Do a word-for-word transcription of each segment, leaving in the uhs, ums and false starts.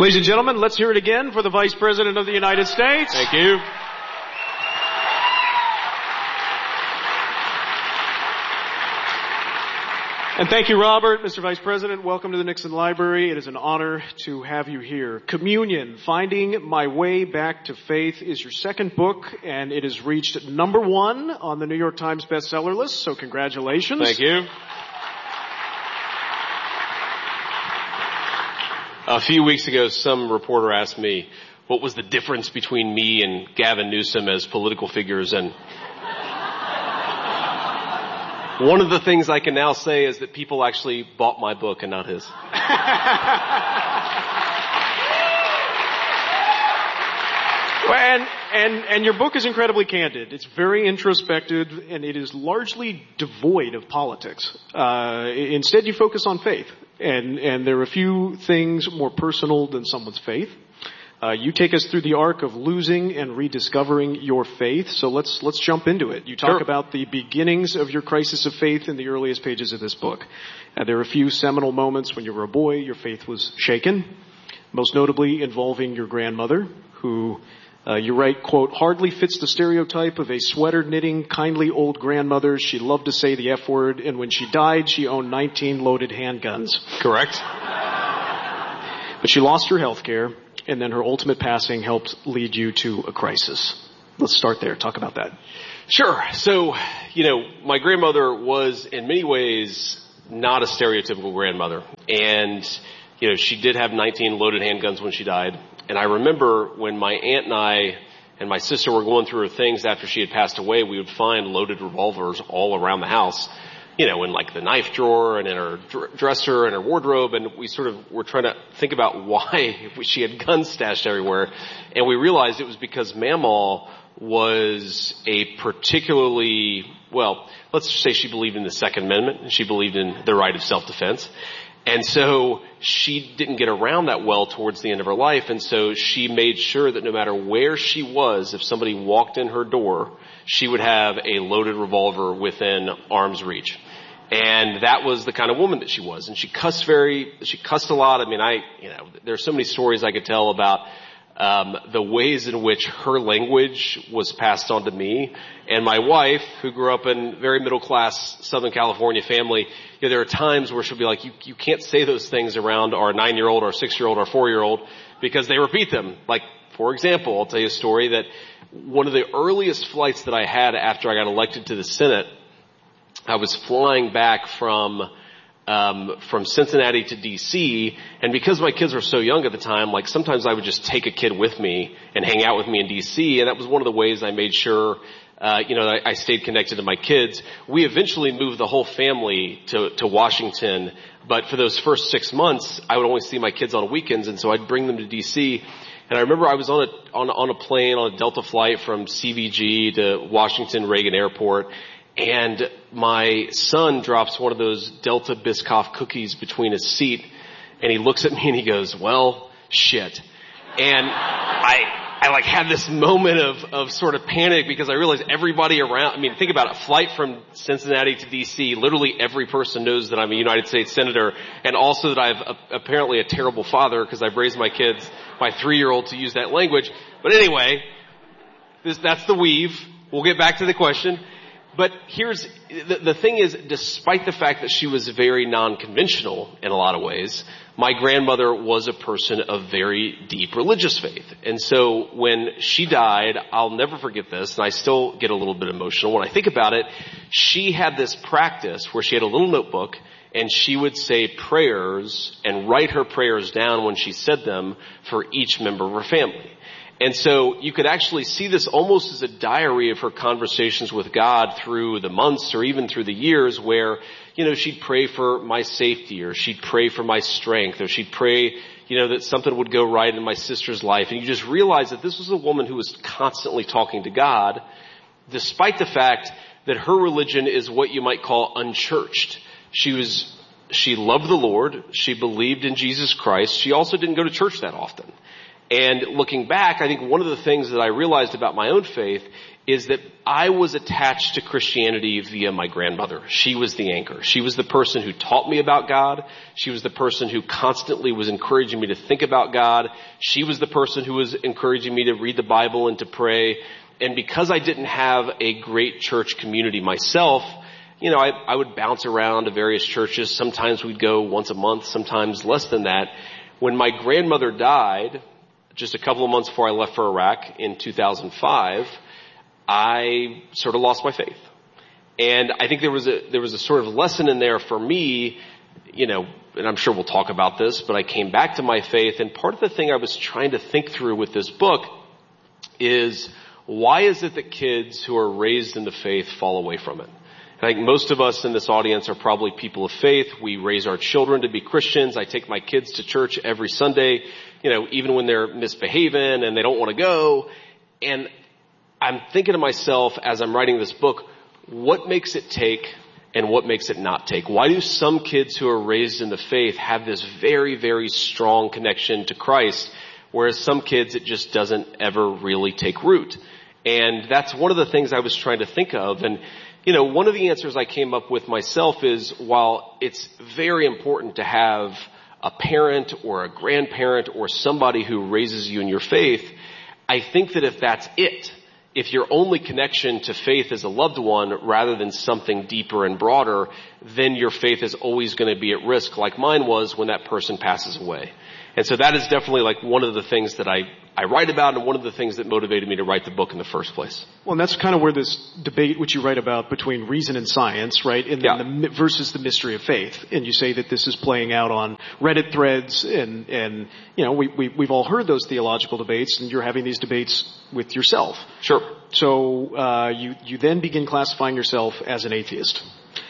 Ladies and gentlemen, let's hear it again for the Vice President of the United States. Thank you. And thank you, Robert. Mister Vice President, welcome to the Nixon Library. It is an honor to have you here. Communion, Finding My Way Back to Faith, is your second book, and it has reached number one on the New York Times bestseller list, so congratulations. Thank you. A few weeks ago, some reporter asked me what was the difference between me and Gavin Newsom as political figures, and one of the things I can now say is that people actually bought my book and not his. Well, and, and, and your book is incredibly candid. It's very introspective, and it is largely devoid of politics. Uh, instead, you focus on faith. And, and there are a few things more personal than someone's faith. Uh, you take us through the arc of losing and rediscovering your faith. So let's, let's jump into it. You talk Sure. about the beginnings of your crisis of faith in the earliest pages of this book. Uh, there are a few seminal moments when you were a boy, your faith was shaken, most notably involving your grandmother, who, uh, you write, quote, hardly fits the stereotype of a sweater-knitting, kindly old grandmother. She loved to say the F word, and when she died, she owned nineteen loaded handguns. Correct. But she lost her health care, and then her ultimate passing helped lead you to a crisis. Let's start there. Talk about that. Sure. So, you know, my grandmother was in many ways not a stereotypical grandmother. And, you know, she did have nineteen loaded handguns when she died. And I remember when my aunt and I and my sister were going through her things after she had passed away, we would find loaded revolvers all around the house, you know, in like the knife drawer and in her dr- dresser and her wardrobe. And we sort of were trying to think about why she had guns stashed everywhere. And we realized it was because Mamaw was a particularly, well, let's just say she believed in the Second Amendment and she believed in the right of self-defense. And so she didn't get around that well towards the end of her life. And so she made sure that no matter where she was, if somebody walked in her door, she would have a loaded revolver within arm's reach. And that was the kind of woman that she was. And she cussed very, she cussed a lot. I mean, I, you know, there are so many stories I could tell about um the ways in which her language was passed on to me. And my wife, who grew up in very middle class Southern California family, you know, there are times where she'll be like, you, you can't say those things around our nine year old, our six year old, our four year old, because they repeat them. Like, for example, I'll tell you a story that one of the earliest flights that I had after I got elected to the Senate, I was flying back from um from Cincinnati to D C, and because my kids were so young at the time, like sometimes I would just take a kid with me and hang out with me in D C, and that was one of the ways I made sure uh you know I, I stayed connected to my kids. We eventually moved the whole family to to Washington, but for those first six months I would only see my kids on weekends, and so I'd bring them to D C. And I remember I was on a on on a plane on a Delta flight from C V G to Washington Reagan Airport, and my son drops one of those Delta Biscoff cookies between his seat, and he looks at me and he goes, well, shit. And I, I like had this moment of, of sort of panic because I realized everybody around, I mean, think about it, a flight from Cincinnati to D C, literally every person knows that I'm a United States Senator, and also that I've a, apparently a terrible father because I've raised my kids, my three-year-old, to use that language. But anyway, this, that's the weave. We'll get back to the question. But here's, the, the thing is, despite the fact that she was very non-conventional in a lot of ways, my grandmother was a person of very deep religious faith. And so when she died, I'll never forget this, and I still get a little bit emotional when I think about it. She had this practice where she had a little notebook, and she would say prayers and write her prayers down when she said them for each member of her family. And so you could actually see this almost as a diary of her conversations with God through the months or even through the years where, you know, she'd pray for my safety, or she'd pray for my strength, or she'd pray, you know, that something would go right in my sister's life. And you just realize that this was a woman who was constantly talking to God, despite the fact that her religion is what you might call unchurched. She was, she loved the Lord. She believed in Jesus Christ. She also didn't go to church that often. And looking back, I think one of the things that I realized about my own faith is that I was attached to Christianity via my grandmother. She was the anchor. She was the person who taught me about God. She was the person who constantly was encouraging me to think about God. She was the person who was encouraging me to read the Bible and to pray. And because I didn't have a great church community myself, you know, I, I would bounce around to various churches. Sometimes we'd go once a month, sometimes less than that. When my grandmother died, just a couple of months before I left for Iraq in two thousand five, I sort of lost my faith. And I think there was a, there was a sort of lesson in there for me, you know, and I'm sure we'll talk about this, but I came back to my faith. And part of the thing I was trying to think through with this book is, why is it that kids who are raised in the faith fall away from it? And I think most of us in this audience are probably people of faith. We raise our children to be Christians. I take my kids to church every Sunday, you know, even when they're misbehaving and they don't want to go. And I'm thinking to myself as I'm writing this book, what makes it take and what makes it not take? Why do some kids who are raised in the faith have this very, very strong connection to Christ, whereas some kids it just doesn't ever really take root? And that's one of the things I was trying to think of. And, you know, one of the answers I came up with myself is, while it's very important to have a parent or a grandparent or somebody who raises you in your faith, I think that if that's it, if your only connection to faith is a loved one rather than something deeper and broader, then your faith is always going to be at risk, like mine was when that person passes away. And so that is definitely like one of the things that I, I write about, and one of the things that motivated me to write the book in the first place. Well, and that's kind of where this debate, which you write about, between reason and science, right, and then yeah. the, versus the mystery of faith. And you say that this is playing out on Reddit threads, and, and you know, we, we, we've all heard those theological debates, and you're having these debates with yourself. Sure. So uh, you, you then begin classifying yourself as an atheist.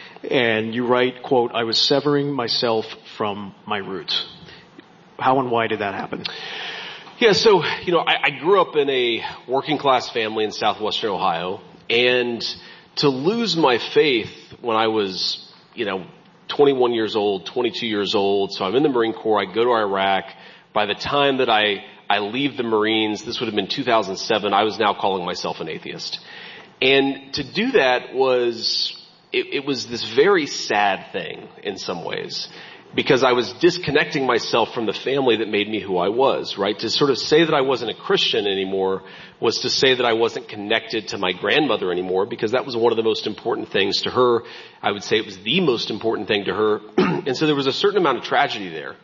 And you write, quote, "I was severing myself from my roots." How and why did that happen? Yeah, so, you know, I, I grew up in a working class family in southwestern Ohio, and to lose my faith when I was, you know, twenty-one years old, twenty-two years old, so I'm in the Marine Corps, I go to Iraq. By the time that I, I leave the Marines, this would have been two thousand seven, I was now calling myself an atheist. And to do that was, it, it was this very sad thing in some ways, because I was disconnecting myself from the family that made me who I was, right? To sort of say that I wasn't a Christian anymore was to say that I wasn't connected to my grandmother anymore, because that was one of the most important things to her. I would say it was the most important thing to her. And so there was a certain amount of tragedy there.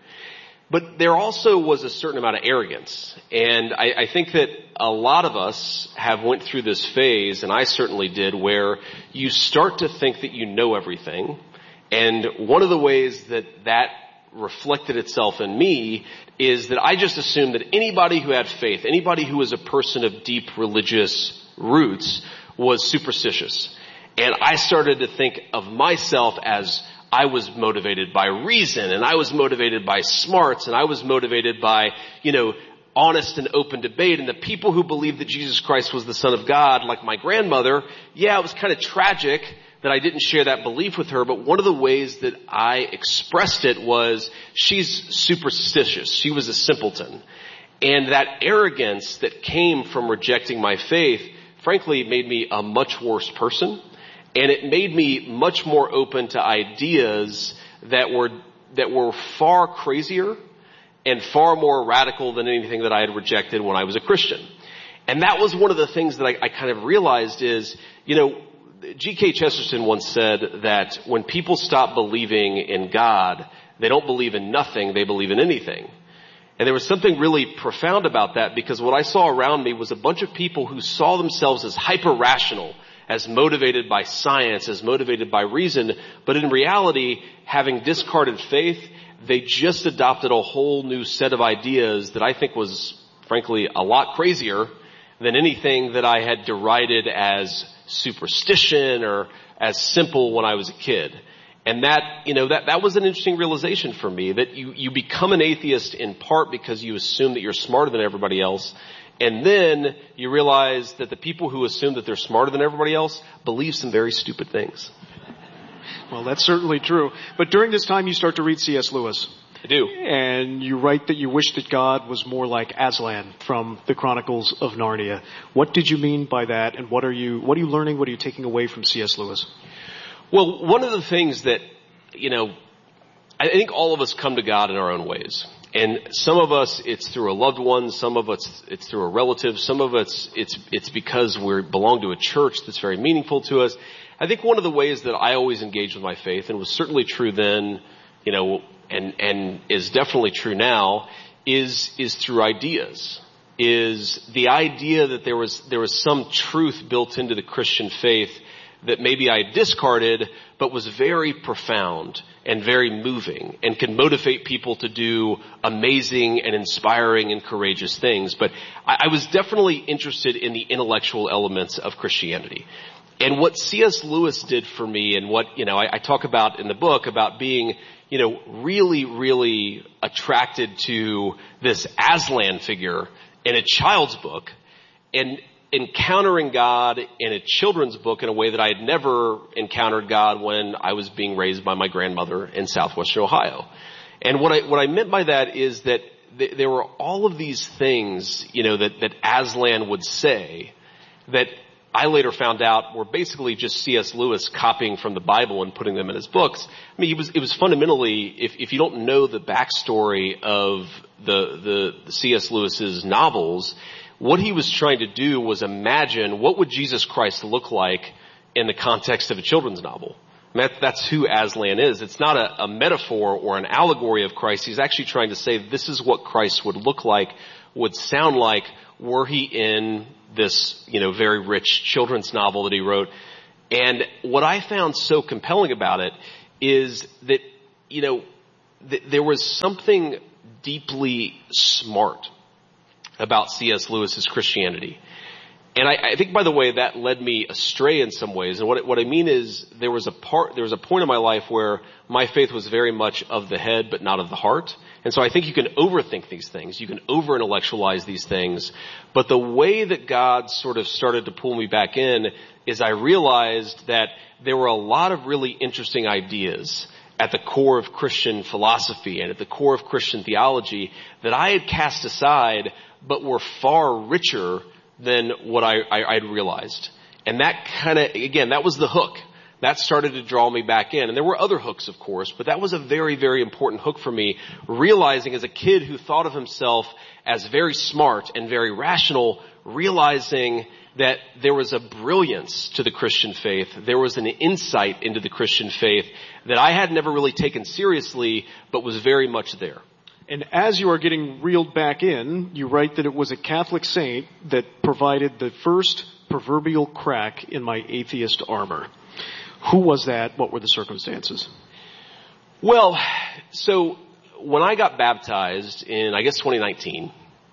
But there also was a certain amount of arrogance. And I, I think that a lot of us have went through this phase, and I certainly did, where you start to think that you know everything. And one of the ways that that reflected itself in me is that I just assumed that anybody who had faith, anybody who was a person of deep religious roots, was superstitious. And I started to think of myself as I was motivated by reason, and I was motivated by smarts, and I was motivated by, you know, honest and open debate. And the people who believed that Jesus Christ was the Son of God, like my grandmother, yeah, it was kind of tragic that I didn't share that belief with her, but one of the ways that I expressed it was, she's superstitious. She was a simpleton. And that arrogance that came from rejecting my faith, frankly, made me a much worse person. And it made me much more open to ideas that were, that were far crazier and far more radical than anything that I had rejected when I was a Christian. And that was one of the things that I, I kind of realized is, you know, G K Chesterton once said that when people stop believing in God, they don't believe in nothing, they believe in anything. And there was something really profound about that, because what I saw around me was a bunch of people who saw themselves as hyper-rational, as motivated by science, as motivated by reason, but in reality, having discarded faith, they just adopted a whole new set of ideas that I think was, frankly, a lot crazier than anything that I had derided as superstition or as simple when I was a kid. And that, you know, that, that was an interesting realization for me, that you, you become an atheist in part because you assume that you're smarter than everybody else. And then you realize that the people who assume that they're smarter than everybody else believe some very stupid things. Well, that's certainly true. But during this time, you start to read C S Lewis. I do. And you write that you wish that God was more like Aslan from the Chronicles of Narnia. What did you mean by that, and what are you what are you learning, what are you taking away from C S. Lewis? Well, one of the things that, you know, I think all of us come to God in our own ways. And some of us, it's through a loved one. Some of us, it's through a relative. Some of us, it's, it's because we belong to a church that's very meaningful to us. I think one of the ways that I always engage with my faith, and was certainly true then, you know, and, and is definitely true now, is, is through ideas. Is the idea that there was, there was some truth built into the Christian faith that maybe I discarded, but was very profound and very moving and can motivate people to do amazing and inspiring and courageous things. But I, I was definitely interested in the intellectual elements of Christianity. And what C S. Lewis did for me, and what, you know, I, I talk about in the book about being, you know, really, really attracted to this Aslan figure in a child's book, and encountering God in a children's book in a way that I had never encountered God when I was being raised by my grandmother in southwestern Ohio. And what I, what I meant by that is that th- there were all of these things, you know, that, that Aslan would say that I later found out were basically just C S. Lewis copying from the Bible and putting them in his books. I mean, it was, it was fundamentally, if, if you don't know the backstory of the, the, the C S. Lewis's novels, what he was trying to do was imagine what would Jesus Christ look like in the context of a children's novel. I mean, that's who Aslan is. It's not a, a metaphor or an allegory of Christ. He's actually trying to say this is what Christ would look like, would sound like, were he in this, you know, very rich children's novel that he wrote. And what I found so compelling about it is that, you know, th- there was something deeply smart about C S. Lewis's Christianity. And I, I think, by the way, that led me astray in some ways. And what, what I mean is there was a part, there was a point in my life where my faith was very much of the head, but not of the heart. And so I think you can overthink these things. You can over-intellectualize these things. But the way that God sort of started to pull me back in is I realized that there were a lot of really interesting ideas at the core of Christian philosophy and at the core of Christian theology that I had cast aside, but were far richer than what I, I, I'd realized. And that kind of, again, that was the hook. That started to draw me back in. And there were other hooks, of course, but that was a very, very important hook for me, realizing as a kid who thought of himself as very smart and very rational, realizing that there was a brilliance to the Christian faith. There was an insight into the Christian faith that I had never really taken seriously, but was very much there. And as you are getting reeled back in, you write that it was a Catholic saint that provided the first proverbial crack in my atheist armor. Who was that? What were the circumstances? Well, so when I got baptized in, I guess, twenty nineteen,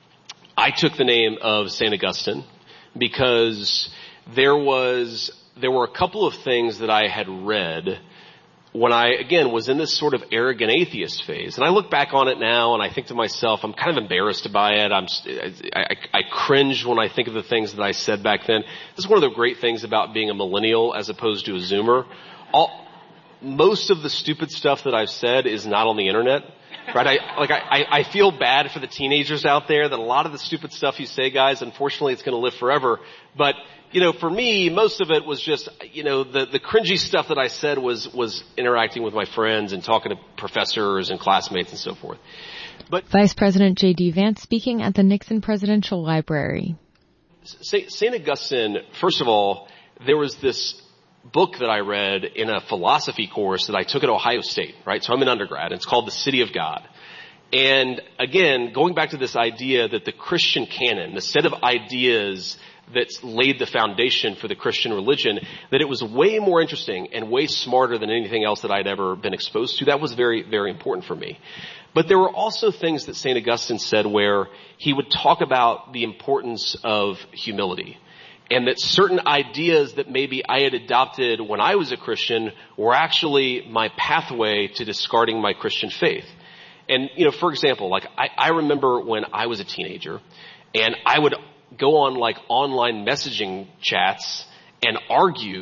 I took the name of Saint Augustine because there was, there were a couple of things that I had read when I, again, was in this sort of arrogant atheist phase. And I look back on it now and I think to myself, I'm kind of embarrassed by it. I'm, I, I cringe when I think of the things that I said back then. This is one of the great things about being a millennial as opposed to a Zoomer. All, most of the stupid stuff that I've said is not on the internet. Right? I, like, I, I feel bad for the teenagers out there that a lot of the stupid stuff you say, guys, unfortunately it's going to live forever. But, you know, for me, most of it was just, you know, the, the cringy stuff that I said was, was interacting with my friends and talking to professors and classmates and so forth. But Vice President J D Vance speaking at the Nixon Presidential Library. Saint Augustine, first of all, there was this book that I read in a philosophy course that I took at Ohio State, right? So I'm an undergrad, and it's called The City of God. And again, going back to this idea that the Christian canon, the set of ideas that's laid the foundation for the Christian religion, that it was way more interesting and way smarter than anything else that I'd ever been exposed to. That was very, very important for me. But there were also things that Saint Augustine said where he would talk about the importance of humility. And that certain ideas that maybe I had adopted when I was a Christian were actually my pathway to discarding my Christian faith. And, you know, for example, like I, I remember when I was a teenager and I would go on like online messaging chats and argue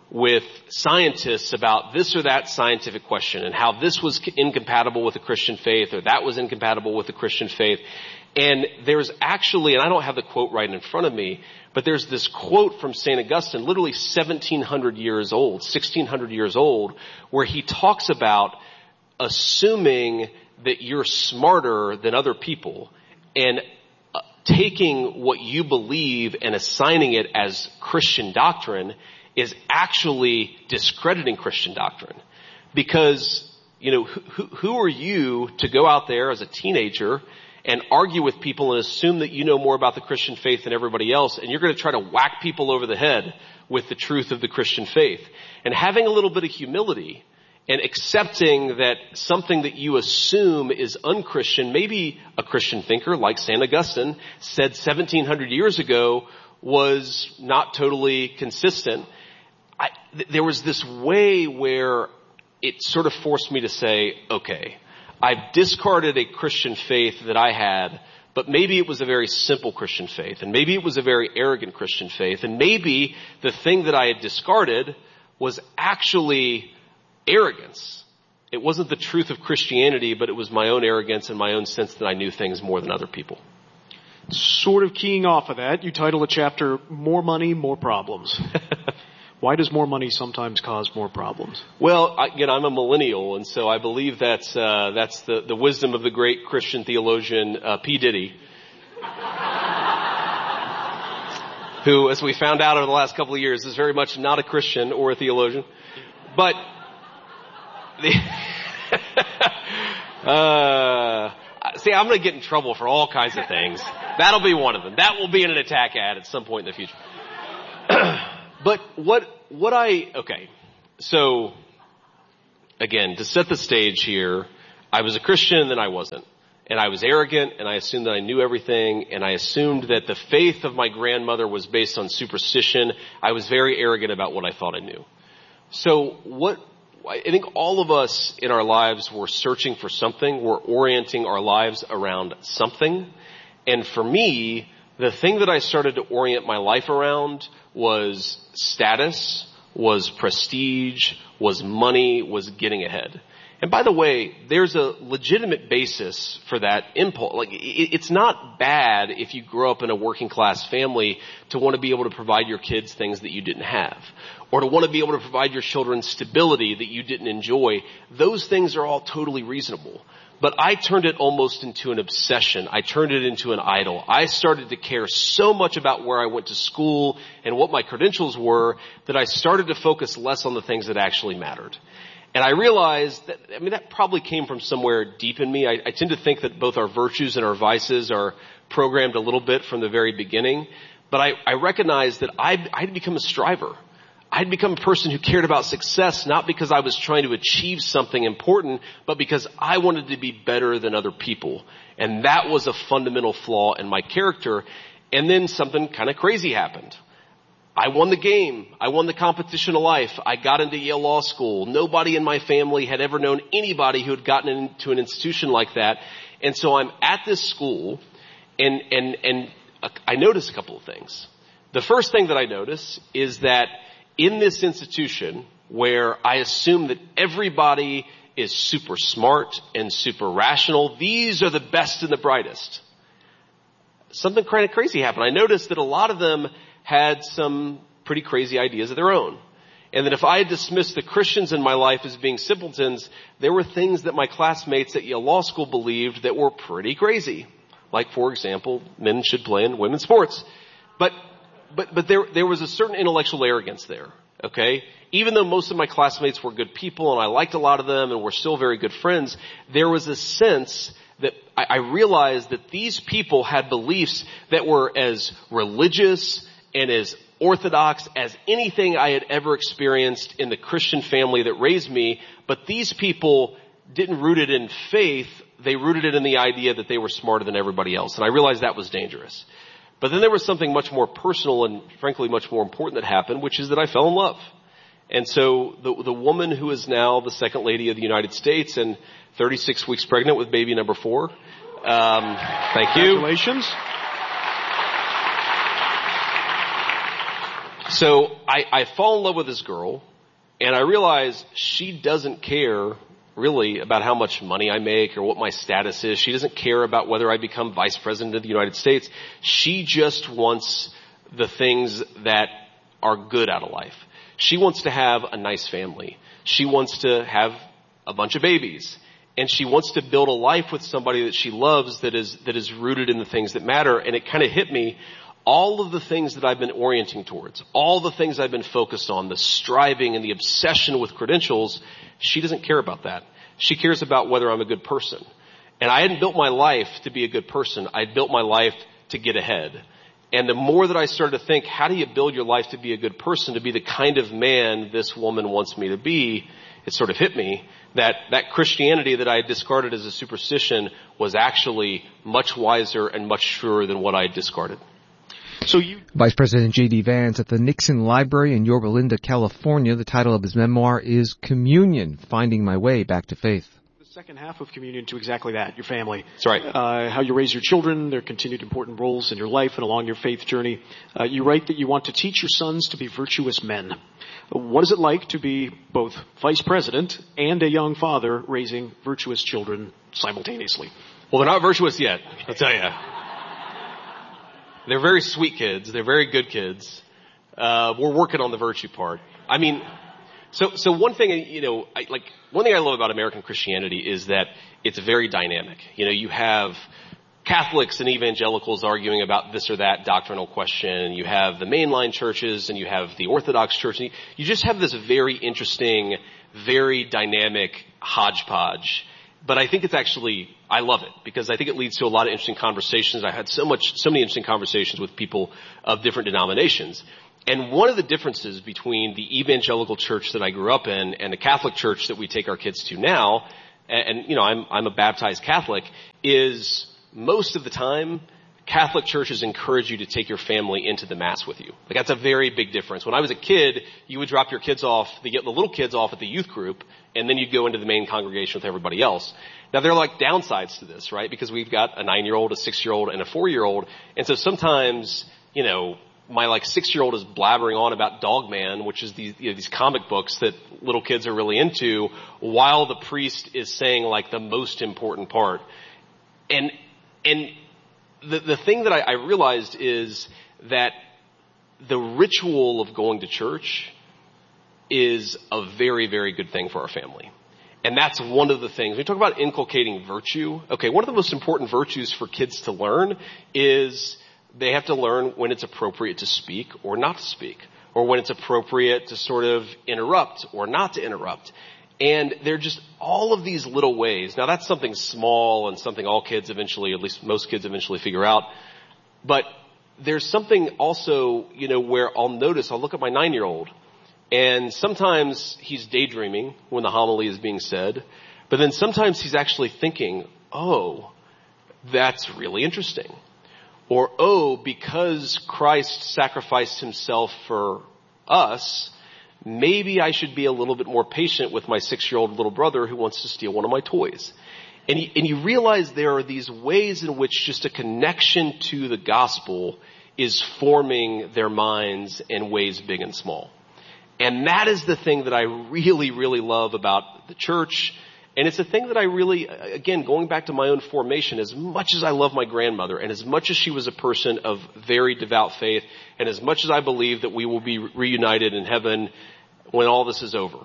with scientists about this or that scientific question and how this was incompatible with the Christian faith or that was incompatible with the Christian faith. And there's actually, and I don't have the quote right in front of me, but there's this quote from Saint Augustine, literally seventeen hundred years old, sixteen hundred years old, where he talks about assuming that you're smarter than other people and uh, taking what you believe and assigning it as Christian doctrine is actually discrediting Christian doctrine. Because, you know, who, who are you to go out there as a teenager and argue with people and assume that you know more about the Christian faith than everybody else, and you're going to try to whack people over the head with the truth of the Christian faith? And having a little bit of humility and accepting that something that you assume is unchristian, maybe a Christian thinker like Saint Augustine said seventeen hundred years ago was not totally consistent. I, th- there was this way where it sort of forced me to say, okay, I've discarded a Christian faith that I had, but maybe it was a very simple Christian faith, and maybe it was a very arrogant Christian faith, and maybe the thing that I had discarded was actually arrogance. It wasn't the truth of Christianity, but it was my own arrogance and my own sense that I knew things more than other people. Sort of keying off of that, you title a chapter, More Money, More Problems. Why does more money sometimes cause more problems? Well, I, again, I'm a millennial, and so I believe that's, uh, that's the, the wisdom of the great Christian theologian, uh, P. Diddy, who, as we found out over the last couple of years, is very much not a Christian or a theologian. But, the, uh, see, I'm going to get in trouble for all kinds of things. That'll be one of them. That will be in an attack ad at some point in the future. But what, what I, okay, so again, to set the stage here, I was a Christian and then I wasn't. And I was arrogant and I assumed that I knew everything, and I assumed that the faith of my grandmother was based on superstition. I was very arrogant about what I thought I knew. So what, I think all of us in our lives were searching for something. We're orienting our lives around something. And for me, the thing that I started to orient my life around was status, was prestige, was money, was getting ahead. And by the way, there's a legitimate basis for that impulse. Like, it's not bad if you grow up in a working class family to want to be able to provide your kids things that you didn't have, or to want to be able to provide your children stability that you didn't enjoy. Those things are all totally reasonable. But I turned it almost into an obsession. I turned it into an idol. I started to care so much about where I went to school and what my credentials were that I started to focus less on the things that actually mattered. And I realized that, I mean, that probably came from somewhere deep in me. I, I tend to think that both our virtues and our vices are programmed a little bit from the very beginning. But I, I recognized that I'd, I'd become a striver. I'd become a person who cared about success, not because I was trying to achieve something important, but because I wanted to be better than other people. And that was a fundamental flaw in my character. And then something kind of crazy happened. I won the game. I won the competition of life. I got into Yale Law School. Nobody in my family had ever known anybody who had gotten into an institution like that. And so I'm at this school, and, and, and I noticed a couple of things. The first thing that I notice is that in this institution, where I assume that everybody is super smart and super rational, these are the best and the brightest, something kind of crazy happened. I noticed that a lot of them had some pretty crazy ideas of their own. And that if I had dismissed the Christians in my life as being simpletons, there were things that my classmates at Yale Law School believed that were pretty crazy. Like, for example, men should play in women's sports. But But, but there, there was a certain intellectual arrogance there, okay? Even though most of my classmates were good people and I liked a lot of them and we're still very good friends, there was a sense that I, I realized that these people had beliefs that were as religious and as orthodox as anything I had ever experienced in the Christian family that raised me, but these people didn't root it in faith, they rooted it in the idea that they were smarter than everybody else. And I realized that was dangerous. But then there was something much more personal and frankly much more important that happened, which is that I fell in love. And so the, the woman who is now the second lady of the United States and thirty-six weeks pregnant with baby number four. Um, thank you. Congratulations. So I, I fall in love with this girl, and I realize she doesn't care really about how much money I make or what my status is. She doesn't care about whether I become vice president of the United States. She just wants the things that are good out of life. She wants to have a nice family. She wants to have a bunch of babies. And she wants to build a life with somebody that she loves that is, that is rooted in the things that matter. And it kind of hit me. All of the things that I've been orienting towards, all the things I've been focused on, the striving and the obsession with credentials, she doesn't care about that. She cares about whether I'm a good person. And I hadn't built my life to be a good person. I'd built my life to get ahead. And the more that I started to think, how do you build your life to be a good person, to be the kind of man this woman wants me to be, it sort of hit me that that Christianity that I had discarded as a superstition was actually much wiser and much truer than what I had discarded. So you, Vice President J D. Vance at the Nixon Library in Yorba Linda, California. The title of his memoir is Communion, Finding My Way Back to Faith. The second half of communion to exactly that, your family. That's right. Uh, how you raise your children, their continued important roles in your life and along your faith journey. Uh, you write that you want to teach your sons to be virtuous men. What is it like to be both vice president and a young father raising virtuous children simultaneously? Well, they're not virtuous yet, I'll tell you. They're very sweet kids. They're very good kids. Uh, we're working on the virtue part. I mean, so, so one thing, you know, I, like, one thing I love about American Christianity is that it's very dynamic. You know, you have Catholics and evangelicals arguing about this or that doctrinal question. You have the mainline churches and you have the Orthodox Church. And you just have this very interesting, very dynamic hodgepodge. But I think it's actually, I love it because I think it leads to a lot of interesting conversations. I had so much, so many interesting conversations with people of different denominations. And one of the differences between the evangelical church that I grew up in and the Catholic church that we take our kids to now, and, and you know, I'm, I'm a baptized Catholic, is most of the time, Catholic churches encourage you to take your family into the Mass with you. Like, that's a very big difference. When I was a kid, you would drop your kids off, the, the little kids off at the youth group, and then you'd go into the main congregation with everybody else. Now, there are like downsides to this, right? Because we've got a nine-year-old, a six-year-old, and a four-year-old. And so sometimes, you know, my like six-year-old is blabbering on about Dog Man, which is these, you know, these comic books that little kids are really into, while the priest is saying like the most important part. And, and, The, the thing that I, I realized is that the ritual of going to church is a very, very good thing for our family. And that's one of the things. When we talk about inculcating virtue, okay, one of the most important virtues for kids to learn is they have to learn when it's appropriate to speak or not to speak, or when it's appropriate to sort of interrupt or not to interrupt. And they're just all of these little ways. Now, that's something small and something all kids eventually, at least most kids eventually figure out. But there's something also, you know, where I'll notice, I'll look at my nine-year-old, and sometimes he's daydreaming when the homily is being said. But then sometimes he's actually thinking, oh, that's really interesting. Or, oh, because Christ sacrificed himself for us, maybe I should be a little bit more patient with my six-year-old little brother who wants to steal one of my toys. And you, and you realize there are these ways in which just a connection to the gospel is forming their minds in ways big and small. And that is the thing that I really, really love about the church. And it's a thing that I really, again, going back to my own formation, as much as I love my grandmother and as much as she was a person of very devout faith, and as much as I believe that we will be reunited in heaven when all this is over,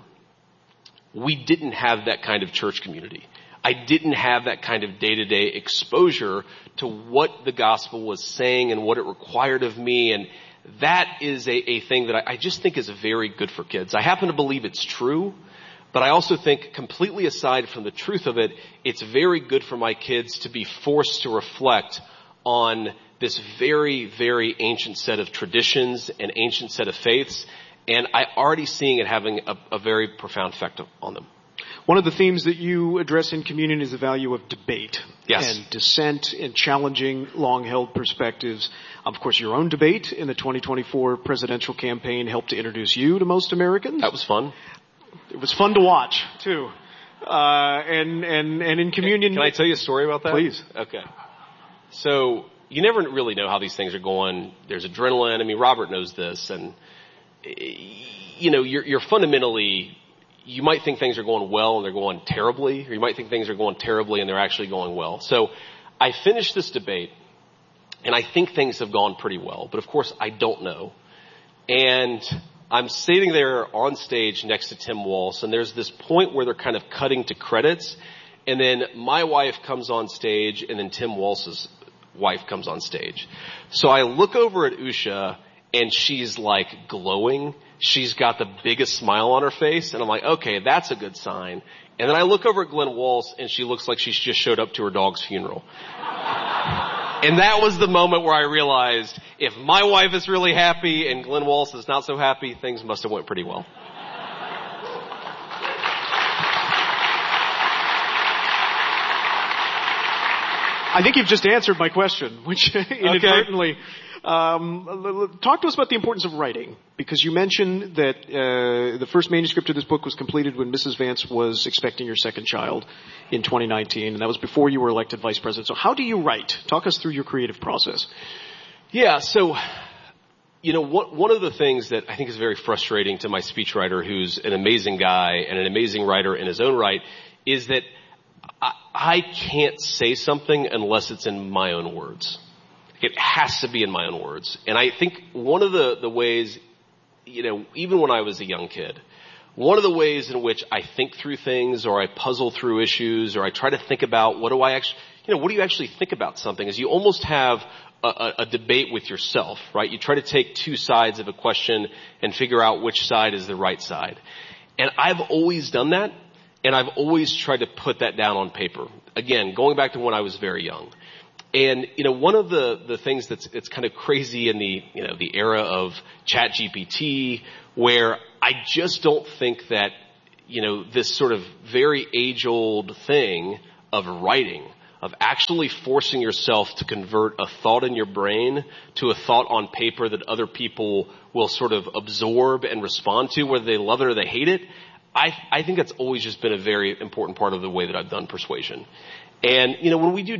we didn't have that kind of church community. I didn't have that kind of day-to-day exposure to what the gospel was saying and what it required of me. And that is a, a thing that I, I just think is very good for kids. I happen to believe it's true. But I also think, completely aside from the truth of it, it's very good for my kids to be forced to reflect on this very, very ancient set of traditions and ancient set of faiths. And I'm already seeing it having a, a very profound effect on them. One of the themes that you address in communion is the value of debate. Yes. And dissent and challenging long-held perspectives. Of course, your own debate in the twenty twenty-four presidential campaign helped to introduce you to most Americans. That was fun. It was fun to watch, too. Uh, and, and, and in communion... Can I tell you a story about that? Please. Okay. So, you never really know how these things are going. There's adrenaline. I mean, Robert knows this. And you know, you're, you're fundamentally, you might think things are going well and they're going terribly, or you might think things are going terribly and they're actually going well. So I finished this debate and I think things have gone pretty well, but of course I don't know. And I'm sitting there on stage next to Tim Walz, and there's this point where they're kind of cutting to credits, and then my wife comes on stage, and then Tim Walz's wife comes on stage. So I look over at Usha, and she's like glowing. She's got the biggest smile on her face, and I'm like, okay, that's a good sign. And then I look over at Glenn Walz, and she looks like she's just showed up to her dog's funeral. And that was the moment where I realized if my wife is really happy and Glenn Walz is not so happy, things must have went pretty well. I think you've just answered my question, which inadvertently. Okay. Um, talk to us about the importance of writing, because you mentioned that uh, the first manuscript of this book was completed when Missus Vance was expecting your second child in twenty nineteen, and that was before you were elected vice president. So how do you write? Talk us through your creative process. Yeah, so, you know, one, one of the things that I think is very frustrating to my speechwriter, who's an amazing guy and an amazing writer in his own right, is that I, I can't say something unless it's in my own words. It has to be in my own words. And I think one of the, the ways, you know, even when I was a young kid, one of the ways in which I think through things, or I puzzle through issues, or I try to think about what do I actually, you know, what do you actually think about something, is you almost have a, a, a debate with yourself, right? You try to take two sides of a question and figure out which side is the right side. And I've always done that, and I've always tried to put that down on paper. Again, going back to when I was very young. And, you know, one of the, the things that's, it's kind of crazy in the, you know, the era of Chat G P T, where I just don't think that, you know, this sort of very age-old thing of writing, of actually forcing yourself to convert a thought in your brain to a thought on paper that other people will sort of absorb and respond to, whether they love it or they hate it. I, I think that's always just been a very important part of the way that I've done persuasion. And, you know, when we do,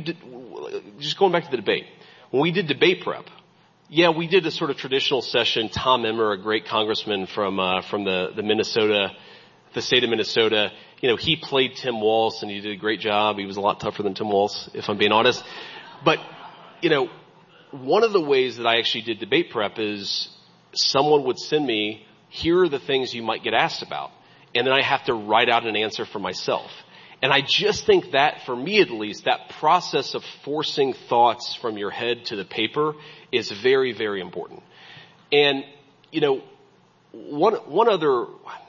just going back to the debate, when we did debate prep, yeah, we did a sort of traditional session. Tom Emmer, a great congressman from, uh, from the, the Minnesota, the state of Minnesota, you know, he played Tim Walz and he did a great job. He was a lot tougher than Tim Walz, if I'm being honest. But, you know, one of the ways that I actually did debate prep is someone would send me, here are the things you might get asked about. And then I have to write out an answer for myself. And I just think that, for me at least, that process of forcing thoughts from your head to the paper is very, very important. And, you know, one, one other,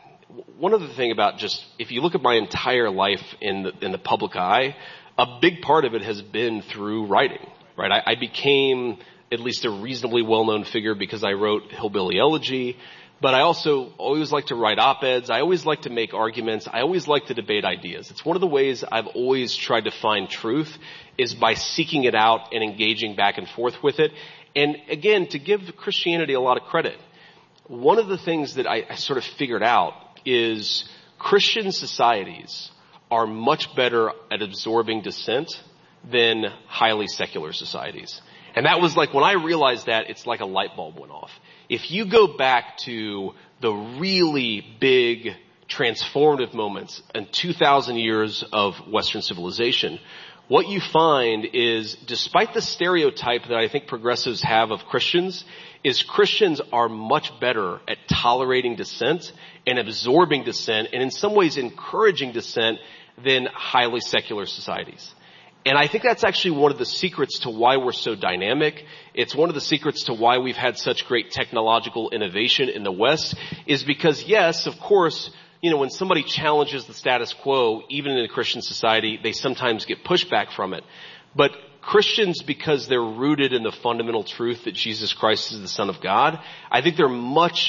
one other thing about just, if you look at my entire life in the, in the public eye, a big part of it has been through writing, right? I, I became at least a reasonably well-known figure because I wrote Hillbilly Elegy. But I also always like to write op-eds. I always like to make arguments. I always like to debate ideas. It's one of the ways I've always tried to find truth, is by seeking it out and engaging back and forth with it. And again, to give Christianity a lot of credit, one of the things that I, I sort of figured out is Christian societies are much better at absorbing dissent than highly secular societies. And that was like, when I realized that, it's like a light bulb went off. If you go back to the really big transformative moments in two thousand years of Western civilization, what you find is, despite the stereotype that I think progressives have of Christians, is Christians are much better at tolerating dissent and absorbing dissent, and in some ways encouraging dissent, than highly secular societies. And I think that's actually one of the secrets to why we're so dynamic. It's one of the secrets to why we've had such great technological innovation in the West, is because, yes, of course, you know, when somebody challenges the status quo, even in a Christian society, they sometimes get pushback from it. But Christians, because they're rooted in the fundamental truth that Jesus Christ is the Son of God, I think they're much,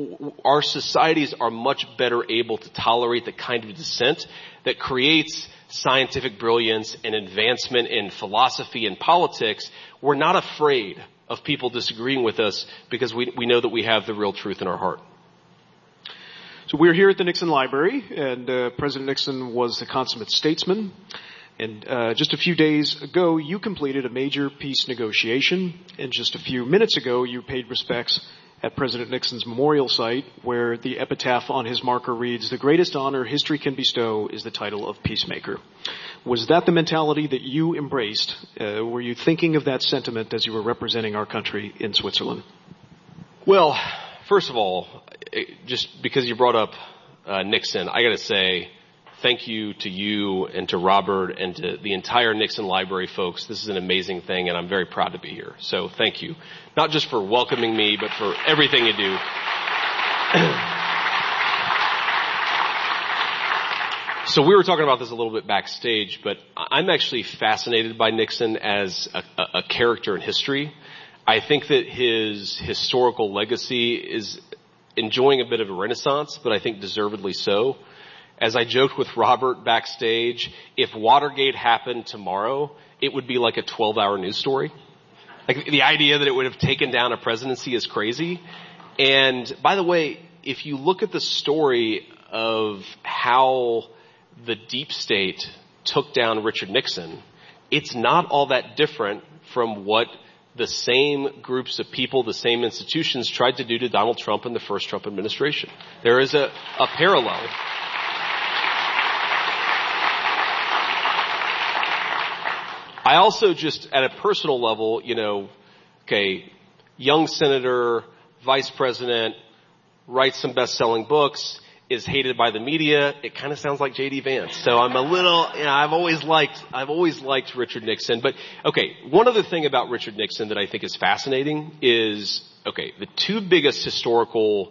our societies are much better able to tolerate the kind of dissent that creates scientific brilliance and advancement in philosophy and politics. We're not afraid of people disagreeing with us because we, we know that we have the real truth in our heart. So we're here at the Nixon Library, and uh, President Nixon was a consummate statesman. And uh, just a few days ago, you completed a major peace negotiation. And just a few minutes ago, you paid respects at President Nixon's memorial site, where the epitaph on his marker reads, "The greatest honor history can bestow is the title of peacemaker." Was that the mentality that you embraced? Uh, were you thinking of that sentiment as you were representing our country in Switzerland? Well, first of all, just because you brought up uh, Nixon, I got to say thank you to you and to Robert and to the entire Nixon Library folks. This is an amazing thing, and I'm very proud to be here. So thank you, not just for welcoming me, but for everything you do. So we were talking about this a little bit backstage, but I'm actually fascinated by Nixon as a, a, a character in history. I think that his historical legacy is enjoying a bit of a renaissance, but I think deservedly so. As I joked with Robert backstage, if Watergate happened tomorrow, it would be like a twelve-hour news story. Like, the idea that it would have taken down a presidency is crazy. And by the way, if you look at the story of how the deep state took down Richard Nixon, it's not all that different from what the same groups of people, the same institutions tried to do to Donald Trump in the first Trump administration. There is a, a parallel. I also just, at a personal level, you know, okay, young senator, vice president, writes some best-selling books, is hated by the media. It kind of sounds like J D Vance. So I'm a little, you know, I've always liked, I've always liked Richard Nixon. But, okay, one other thing about Richard Nixon that I think is fascinating is, okay, the two biggest historical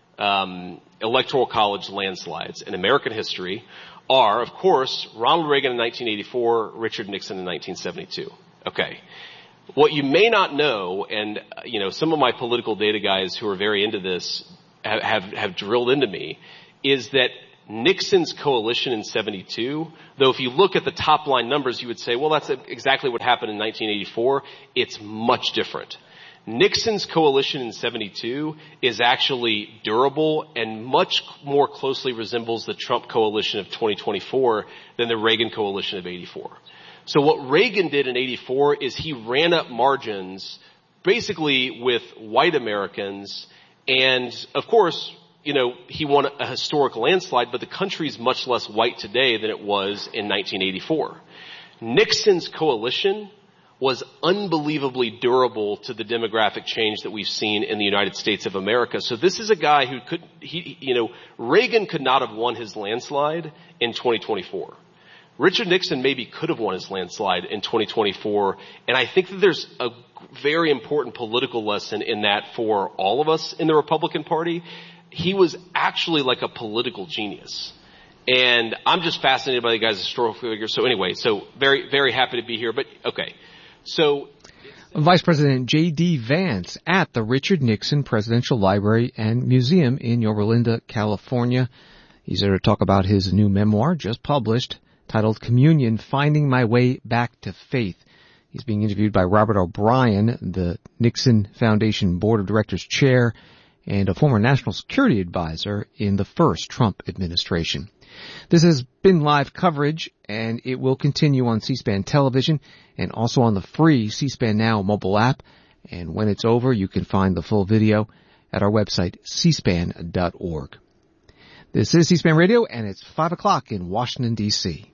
um electoral college landslides in American history are, of course, Ronald Reagan in nineteen eighty-four, Richard Nixon in nineteen seventy-two. Okay. What you may not know, and, you know, some of my political data guys who are very into this have, have, have drilled into me, is that Nixon's coalition in seventy-two, though if you look at the top line numbers, you would say, well, that's exactly what happened in nineteen eighty-four. It's much different. Nixon's coalition in seventy-two is actually durable and much more closely resembles the Trump coalition of twenty twenty-four than the Reagan coalition of eighty-four. So what Reagan did in eighty-four is he ran up margins basically with white Americans, and of course, you know, he won a historic landslide, but the country's much less white today than it was in nineteen eighty-four. Nixon's coalition was unbelievably durable to the demographic change that we've seen in the United States of America. So this is a guy who could, he, you know, Reagan could not have won his landslide in twenty twenty-four. Richard Nixon maybe could have won his landslide in twenty twenty-four. And I think that there's a very important political lesson in that for all of us in the Republican Party. He was actually like a political genius. And I'm just fascinated by the guy's historical figure. So anyway, so very, very happy to be here. But okay. So, Vice President J D Vance at the Richard Nixon Presidential Library and Museum in Yorba Linda, California. He's there to talk about his new memoir just published titled Communion, Finding My Way Back to Faith. He's being interviewed by Robert O'Brien, the Nixon Foundation Board of Directors chair and a former national security advisor in the first Trump administration. This has been live coverage, and it will continue on C-SPAN television and also on the free C-SPAN Now mobile app. And when it's over, you can find the full video at our website, c span dot org. This is C-SPAN Radio, and it's five o'clock in Washington, D C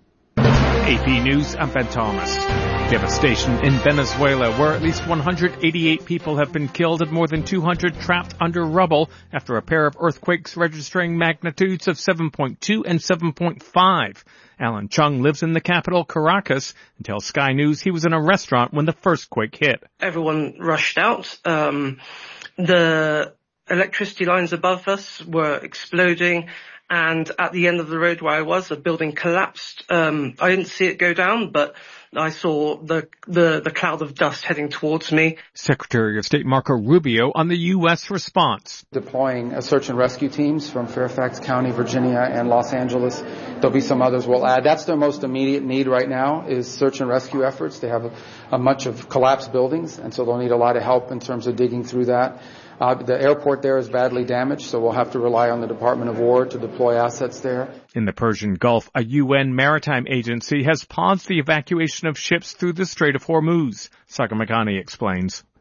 A P News, I'm Ben Thomas. Devastation in Venezuela, where at least one hundred eighty-eight people have been killed and more than two hundred trapped under rubble after a pair of earthquakes registering magnitudes of seven point two and seven point five. Alan Chung lives in the capital, Caracas, and tells Sky News he was in a restaurant when the first quake hit. Everyone rushed out. Um, the electricity lines above us were exploding. And at the end of the road where I was, a building collapsed. Um, I didn't see it go down, but I saw the, the, the cloud of dust heading towards me. Secretary of State Marco Rubio on the U S response. Deploying uh, search and rescue teams from Fairfax County, Virginia, and Los Angeles. There'll be some others we'll add. That's their most immediate need right now is search and rescue efforts. They have a, a much of collapsed buildings, and so they'll need a lot of help in terms of digging through that. Uh, the airport there is badly damaged, so we'll have to rely on the Department of War to deploy assets there. In the Persian Gulf, a U N maritime agency has paused the evacuation of ships through the Strait of Hormuz. Sagar Meghani explains.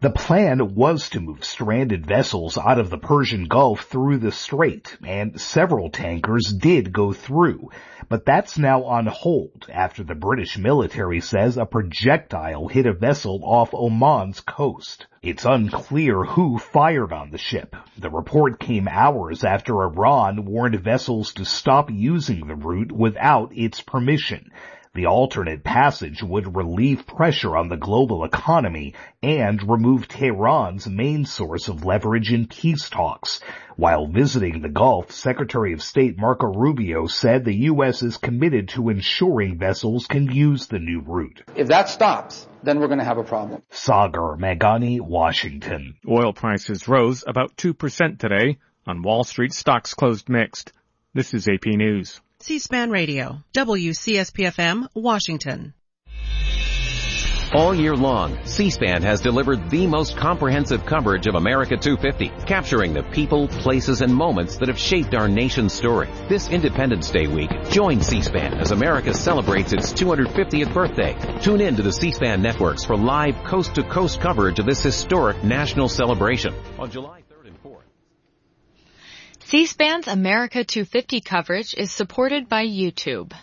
The plan was to move stranded vessels out of the Persian Gulf through the strait, and several tankers did go through. But that's now on hold after the British military says a projectile hit a vessel off Oman's coast. It's unclear who fired on the ship. The report came hours after Iran warned vessels to stop using the route without its permission. The alternate passage would relieve pressure on the global economy and remove Tehran's main source of leverage in peace talks. While visiting the Gulf, Secretary of State Marco Rubio said the U S is committed to ensuring vessels can use the new route. If that stops, then we're going to have a problem. Sagar Meghani, Washington. Oil prices rose about two percent today. On Wall Street, stocks closed mixed. This is A P News. C-SPAN Radio, W C S P F M, Washington. All year long, C-SPAN has delivered the most comprehensive coverage of America two fifty, capturing the people, places, and moments that have shaped our nation's story. This Independence Day week, join C-SPAN as America celebrates its two hundred fiftieth birthday. Tune in to the C-SPAN networks for live coast-to-coast coverage of this historic national celebration on July third and fourth. C-SPAN's America two fifty coverage is supported by YouTube.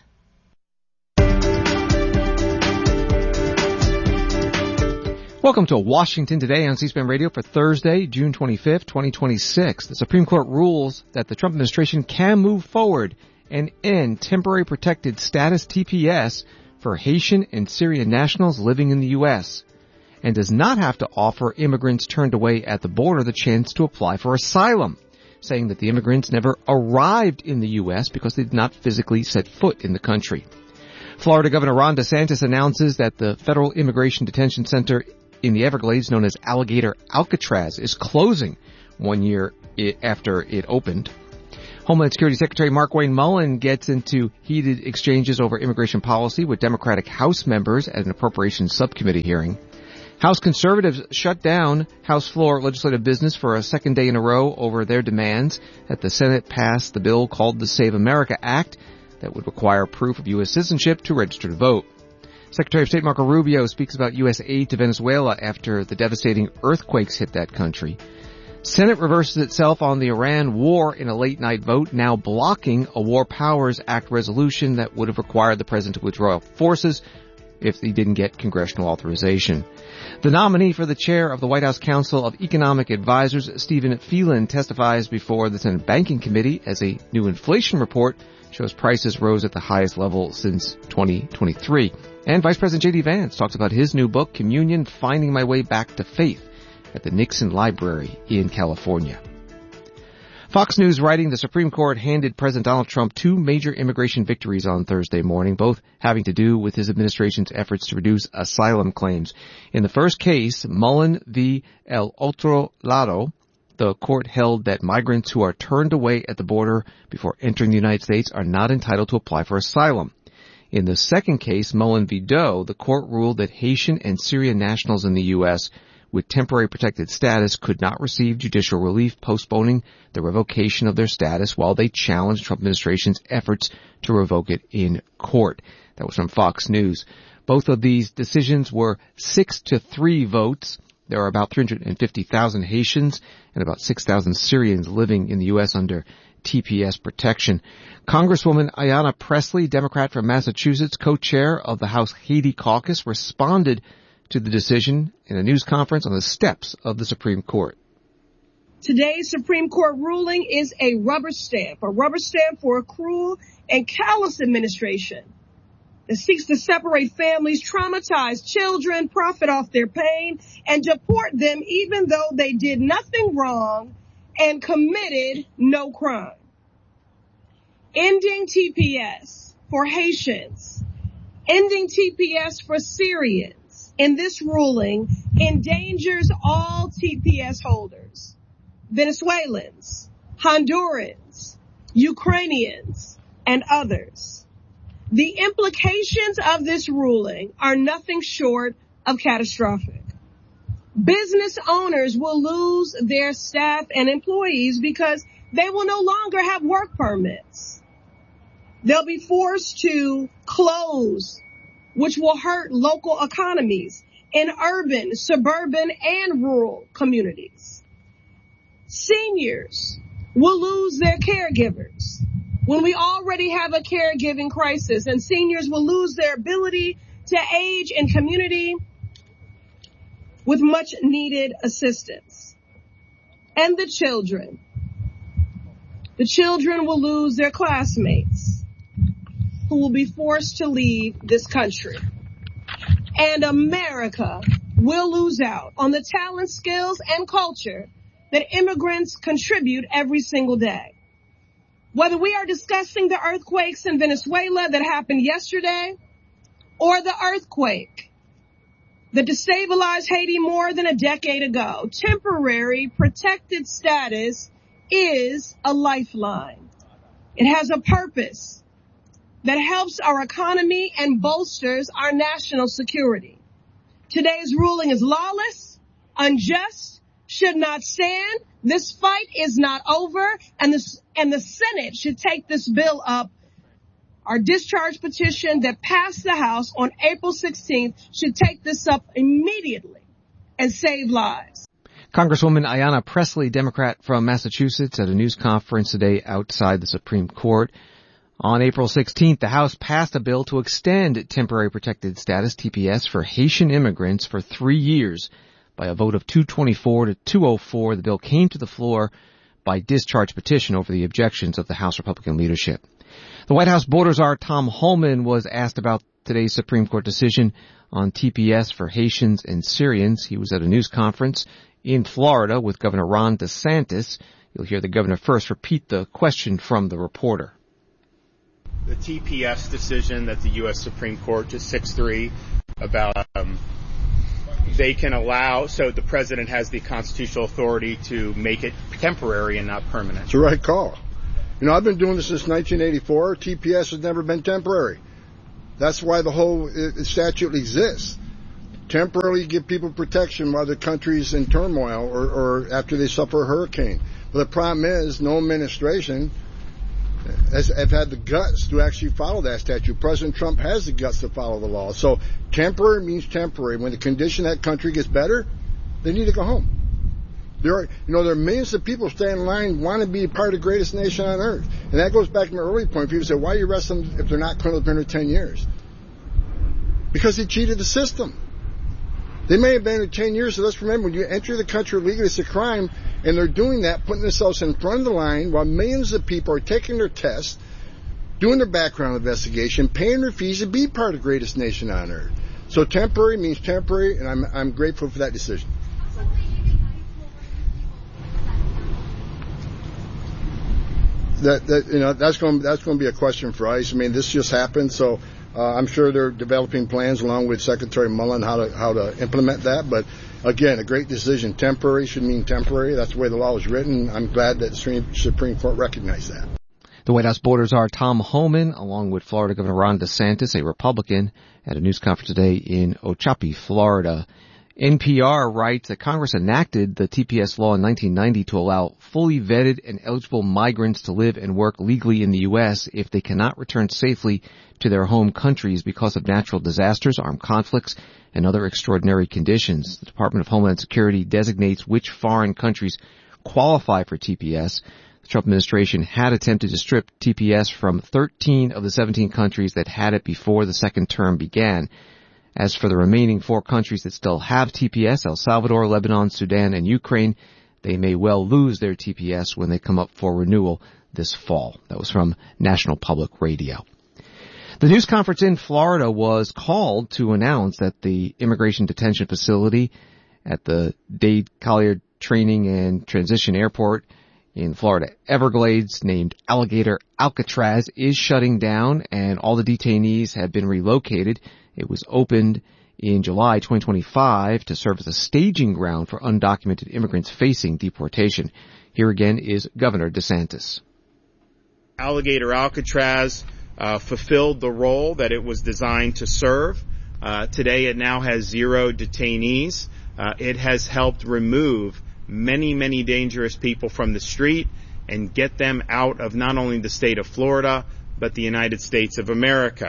Welcome to Washington Today on C-SPAN Radio for Thursday, June twenty-fifth, twenty twenty-six. The Supreme Court rules that the Trump administration can move forward and end temporary protected status T P S for Haitian and Syrian nationals living in the U S and does not have to offer immigrants turned away at the border the chance to apply for asylum, saying that the immigrants never arrived in the U S because they did not physically set foot in the country. Florida Governor Ron DeSantis announces that the federal immigration detention center in the Everglades, known as Alligator Alcatraz, is closing one year after it opened. Homeland Security Secretary Markwayne Mullin gets into heated exchanges over immigration policy with Democratic House members at an appropriations subcommittee hearing. House conservatives shut down House floor legislative business for a second day in a row over their demands that the Senate pass the bill called the Save America Act that would require proof of U S citizenship to register to vote. Secretary of State Marco Rubio speaks about U S aid to Venezuela after the devastating earthquakes hit that country. Senate reverses itself on the Iran war in a late-night vote, now blocking a War Powers Act resolution that would have required the president to withdraw forces if he didn't get congressional authorization. The nominee for the chair of the White House Council of Economic Advisors, Stephen Phelan, testifies before the Senate Banking Committee as a new inflation report shows prices rose at the highest level since twenty twenty-three. And Vice President J D Vance talks about his new book, Communion, Finding My Way Back to Faith, at the Nixon Library in California. Fox News writing the Supreme Court handed President Donald Trump two major immigration victories on Thursday morning, both having to do with his administration's efforts to reduce asylum claims. In the first case, Mullen v. El Otro Lado, the court held that migrants who are turned away at the border before entering the United States are not entitled to apply for asylum. In the second case, Mullen v. Doe, the court ruled that Haitian and Syrian nationals in the U S with temporary protected status could not receive judicial relief, postponing the revocation of their status while they challenged Trump administration's efforts to revoke it in court. That was from Fox News. Both of these decisions were six to three votes. There are about three hundred fifty thousand Haitians and about six thousand Syrians living in the U S under T P S protection. Congresswoman Ayanna Pressley, Democrat from Massachusetts, co-chair of the House Haiti Caucus, responded to the decision in a news conference on the steps of the Supreme Court. Today's Supreme Court ruling is a rubber stamp, a rubber stamp for a cruel and callous administration that seeks to separate families, traumatize children, profit off their pain, and deport them even though they did nothing wrong and committed no crime. Ending T P S for Haitians, ending T P S for Syrians in this ruling endangers all T P S holders, Venezuelans, Hondurans, Ukrainians, and others. The implications of this ruling are nothing short of catastrophic. Business owners will lose their staff and employees because they will no longer have work permits. They'll be forced to close, which will hurt local economies. in urban, suburban, and rural communities. Seniors will lose their caregivers when we already have a caregiving crisis, and seniors will lose their ability to age in community with much needed assistance. And the children. The children will lose their classmates who will be forced to leave this country. And America will lose out on the talent, skills, and culture that immigrants contribute every single day. Whether we are discussing the earthquakes in Venezuela that happened yesterday, or the earthquake that destabilized Haiti more than a decade ago, temporary protected status is a lifeline. It has a purpose that helps our economy and bolsters our national security. Today's ruling is lawless, unjust, should not stand. This fight is not over, and the, and the Senate should take this bill up. Our discharge petition that passed the House on April sixteenth should take this up immediately and save lives. Congresswoman Ayanna Pressley, Democrat from Massachusetts, at a news conference today outside the Supreme Court. On April sixteenth, the House passed a bill to extend temporary protected status, T P S, for Haitian immigrants for three years. By a vote of two twenty-four to two oh four, the bill came to the floor by discharge petition over the objections of the House Republican leadership. The White House border czar Tom Homan was asked about today's Supreme Court decision on T P S for Haitians and Syrians. He was at a news conference in Florida with Governor Ron DeSantis. You'll hear the governor first repeat the question from the reporter. The T P S decision that the U S Supreme Court just six three about um, they can allow, so the president has the constitutional authority to make it temporary and not permanent. It's the right call. You know, I've been doing this since nineteen eighty-four. T P S has never been temporary. That's why the whole uh, statute exists. Temporarily give people protection while the country's in turmoil or, or after they suffer a hurricane. But the problem is no administration has have had the guts to actually follow that statute. President Trump has the guts to follow the law. So temporary means temporary. When the condition of that country gets better, they need to go home. There are, you know, there are millions of people standing in line want to be a part of the greatest nation on earth. And that goes back to my early point. People say, why are you arresting them if they're not criminals been here ten years? Because they cheated the system. They may have been here ten years, so let's remember, when you enter the country illegally, it's a crime, and they're doing that, putting themselves in front of the line while millions of people are taking their tests, doing their background investigation, paying their fees to be part of the greatest nation on earth. So temporary means temporary, and I'm, I'm grateful for that decision. That, that you know that's going that's going to be a question for ICE. I mean, this just happened, so uh, I'm sure they're developing plans along with Secretary Mullen how to how to implement that. But again, a great decision. Temporary should mean temporary. That's the way the law is written. I'm glad that the Supreme Court recognized that. The White House border czar Tom Homan, along with Florida Governor Ron DeSantis, a Republican, at a news conference today in Ochapee, Florida. N P R writes that Congress enacted the T P S law in nineteen ninety to allow fully vetted and eligible migrants to live and work legally in the U S if they cannot return safely to their home countries because of natural disasters, armed conflicts, and other extraordinary conditions. The Department of Homeland Security designates which foreign countries qualify for T P S. The Trump administration had attempted to strip T P S from thirteen of the seventeen countries that had it before the second term began. As for the remaining four countries that still have T P S, El Salvador, Lebanon, Sudan, and Ukraine, they may well lose their T P S when they come up for renewal this fall. That was from National Public Radio. The news conference in Florida was called to announce that the immigration detention facility at the Dade Collier Training and Transition Airport in Florida Everglades, named Alligator Alcatraz, is shutting down, and all the detainees have been relocated. It was opened in July twenty twenty-five to serve as a staging ground for undocumented immigrants facing deportation. Here again is Governor DeSantis. Alligator Alcatraz uh, fulfilled the role that it was designed to serve. Uh, today it now has zero detainees. Uh, it has helped remove many, many dangerous people from the street and get them out of not only the state of Florida, but the United States of America.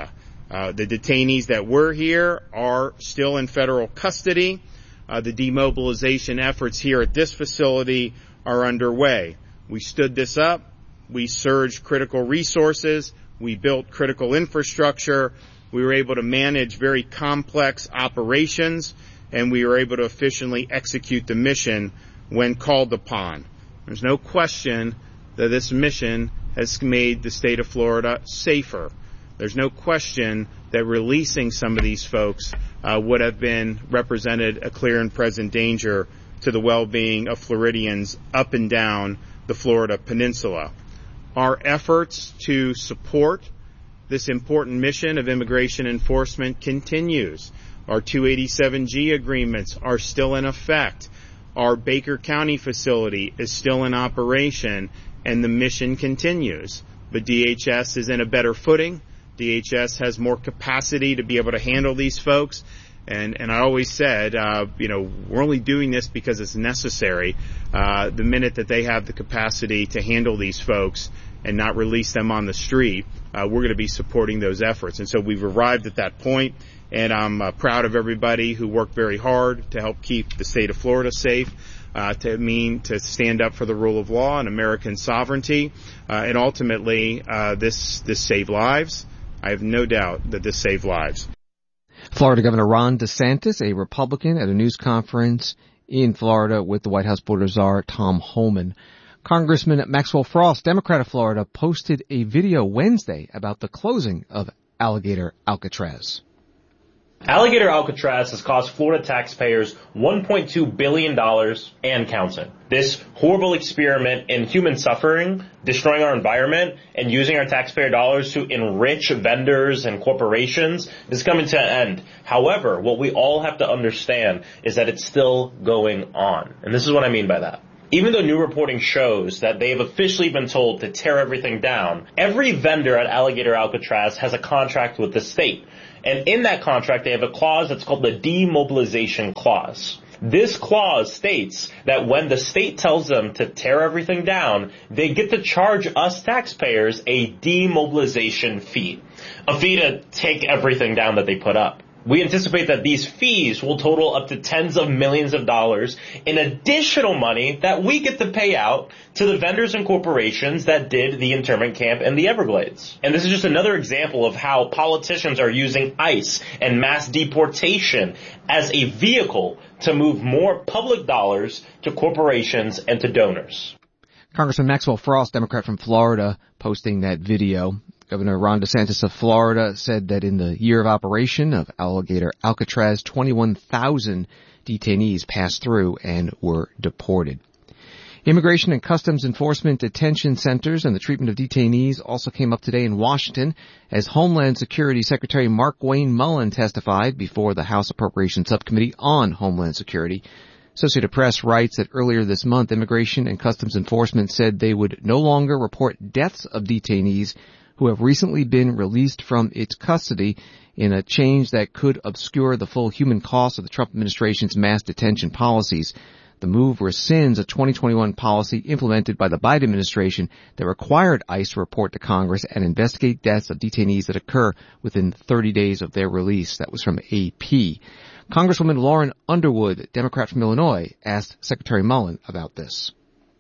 Uh, the detainees that were here are still in federal custody. Uh, the demobilization efforts here at this facility are underway. We stood this up. We surged critical resources. We built critical infrastructure. We were able to manage very complex operations, and we were able to efficiently execute the mission when called upon. There's no question that this mission has made the state of Florida safer. There's no question that releasing some of these folks uh, would have been represented a clear and present danger to the well-being of Floridians up and down the Florida Peninsula. Our efforts to support this important mission of immigration enforcement continues. Our two eighty-seven G agreements are still in effect. Our Baker County facility is still in operation, and the mission continues. But D H S is in a better footing. D H S has more capacity to be able to handle these folks. And, and I always said, uh, you know, we're only doing this because it's necessary. Uh, the minute that they have the capacity to handle these folks and not release them on the street, uh, we're going to be supporting those efforts. And so we've arrived at that point, and I'm uh, proud of everybody who worked very hard to help keep the state of Florida safe, uh, to mean to stand up for the rule of law and American sovereignty, uh, and ultimately uh, this this saved lives. I have no doubt that this saved lives. Florida Governor Ron DeSantis, a Republican, at a news conference in Florida with the White House border czar Tom Homan. Congressman Maxwell Frost, Democrat of Florida, posted a video Wednesday about the closing of Alligator Alcatraz. Alligator Alcatraz has cost Florida taxpayers one point two billion dollars and counting. This horrible experiment in human suffering, destroying our environment, and using our taxpayer dollars to enrich vendors and corporations is coming to an end. However, what we all have to understand is that it's still going on. And this is what I mean by that. Even though new reporting shows that they have officially been told to tear everything down, every vendor at Alligator Alcatraz has a contract with the state. And in that contract, they have a clause that's called the demobilization clause. This clause states that when the state tells them to tear everything down, they get to charge us taxpayers a demobilization fee, a fee to take everything down that they put up. We anticipate that these fees will total up to tens of millions of dollars in additional money that we get to pay out to the vendors and corporations that did the internment camp in the Everglades. And this is just another example of how politicians are using ICE and mass deportation as a vehicle to move more public dollars to corporations and to donors. Congressman Maxwell Frost, Democrat from Florida, posting that video. Governor Ron DeSantis of Florida said that in the year of operation of Alligator Alcatraz, twenty-one thousand detainees passed through and were deported. Immigration and Customs Enforcement detention centers and the treatment of detainees also came up today in Washington as Homeland Security Secretary Markwayne Mullin testified before the House Appropriations Subcommittee on Homeland Security. Associated Press writes that earlier this month, Immigration and Customs Enforcement said they would no longer report deaths of detainees who have recently been released from its custody in a change that could obscure the full human cost of the Trump administration's mass detention policies. The move rescinds a twenty twenty-one policy implemented by the Biden administration that required ICE to report to Congress and investigate deaths of detainees that occur within thirty days of their release. That was from A P. Congresswoman Lauren Underwood, Democrat from Illinois, asked Secretary Mullin about this.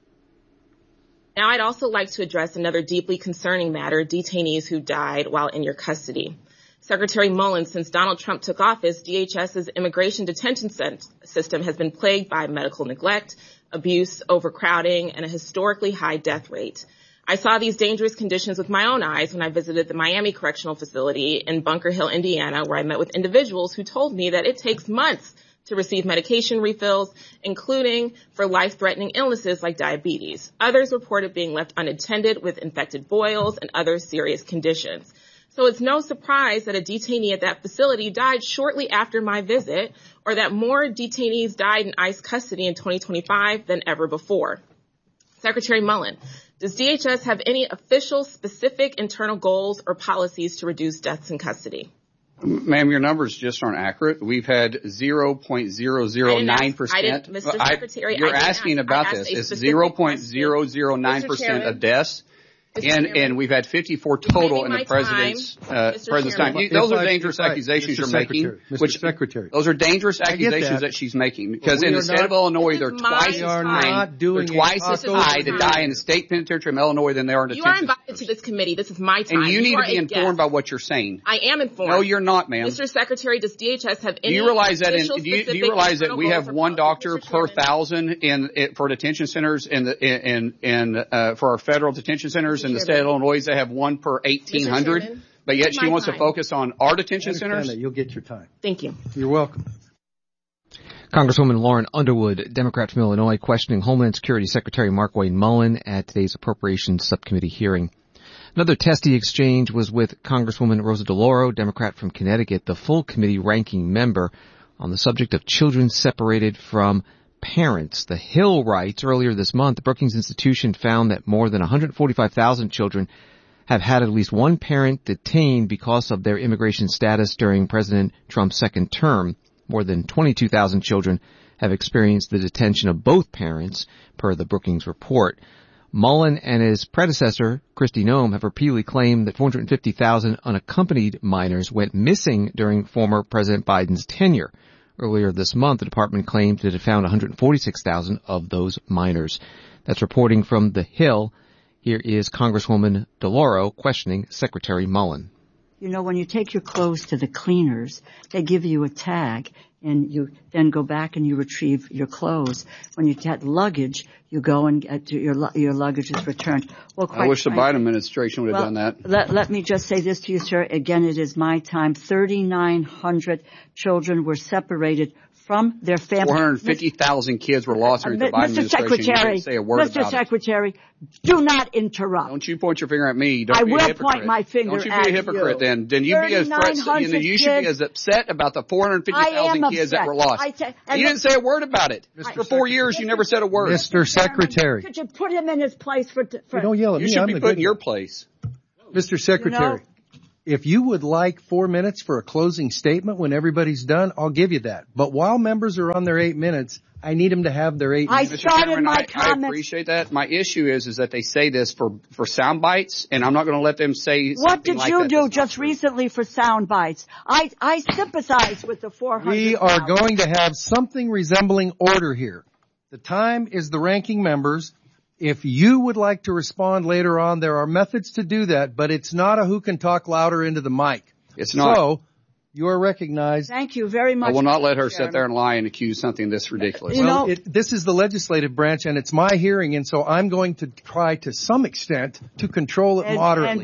Now, I'd also like to address another deeply concerning matter, detainees who died while in your custody. Secretary Mullin, since Donald Trump took office, DHS's immigration detention system has been plagued by medical neglect, abuse, overcrowding, and a historically high death rate. I saw these dangerous conditions with my own eyes when I visited the Miami Correctional Facility in Bunker Hill, Indiana, where I met with individuals who told me that it takes months to receive medication refills, including for life-threatening illnesses like diabetes. Others reported being left unattended with infected boils and other serious conditions. So it's no surprise that a detainee at that facility died shortly after my visit, or that more detainees died in ICE custody in twenty twenty-five than ever before. Secretary Mullin, does D H S have any official, specific internal goals or policies to reduce deaths in custody? Ma'am, your numbers just aren't accurate. We've had zero point zero zero nine percent. I didn't, Mister Secretary, You're I asking ask, about this. It's zero point zero zero nine percent of deaths. And and we've had fifty-four total in the president's uh, president's time. You, those are dangerous accusations you're making. Which Secretary, those are dangerous accusations that she's making because in the state of Illinois they're twice as high. They're twice as high to die in the state penitentiary of Illinois than they are in detention. You are invited to this committee. This is my time. And you need to be informed by what you're saying. I am informed. No, you're not, ma'am. Mister Secretary, does D H S have any? Do you realize that? In, do, you, do you realize that we have one doctor per thousand in, in for detention centers in the in in uh, for our federal detention centers in the state of Illinois? They have one per eighteen hundred. But yet she wants to focus on our detention centers. You'll get your time. Thank you. You're welcome. Congresswoman Lauren Underwood, Democrat from Illinois, questioning Homeland Security Secretary Markwayne Mullin at today's Appropriations Subcommittee hearing. Another testy exchange was with Congresswoman Rosa DeLauro, Democrat from Connecticut, the full committee ranking member, on the subject of children separated from parents. The Hill writes, earlier this month, the Brookings Institution found that more than one hundred forty-five thousand children have had at least one parent detained because of their immigration status during President Trump's second term. More than twenty-two thousand children have experienced the detention of both parents, per the Brookings report. Mullin and his predecessor, Kristi Noem, have repeatedly claimed that four hundred fifty thousand unaccompanied minors went missing during former President Biden's tenure. Earlier this month, the department claimed it had found one hundred forty-six thousand of those minors. That's reporting from The Hill. Here is Congresswoman DeLauro questioning Secretary Mullin. You know, when you take your clothes to the cleaners, they give you a tag, and you then go back and you retrieve your clothes. When you get luggage, you go and get your your luggage is returned. Well, quite I wish the frankly, Biden administration would have well, done that. Let, let me just say this to you, sir. Again, it is my time. thirty-nine hundred children were separated from their families. four hundred fifty thousand kids were lost during uh, the Biden Mister administration. Secretary, you say a word Mister about Secretary, it. do not interrupt. Don't you point your finger at me. Don't I be will a hypocrite. point my finger at you. Don't you be a hypocrite you. then. Then you be as you, know, you should be as upset about the four hundred fifty thousand kids that were lost. I t- you didn't say a word about it. Mister For four years, you never said a word. Mister Secretary. Could you put him in his place for... for you don't yell at you me. You should I'm be put in your place. Mister Secretary, you know, if you would like four minutes for a closing statement when everybody's done, I'll give you that. But while members are on their eight minutes, I need them to have their eight I minutes. started Chairman, my I, comments. I appreciate that. My issue is is that they say this for, for sound bites, and I'm not going to let them say What did like you that. do just recently for sound bites? I, I sympathize with the four hundred. We are going to have something resembling order here. The time is the ranking members. If you would like to respond later on, there are methods to do that, but it's not a who can talk louder into the mic. It's not. So, you are recognized. Thank you very much. I will not let her Chairman. sit there and lie and accuse something this ridiculous. You well, know, it, this is the legislative branch, and it's my hearing, and so I'm going to try to some extent to control it and, moderately. And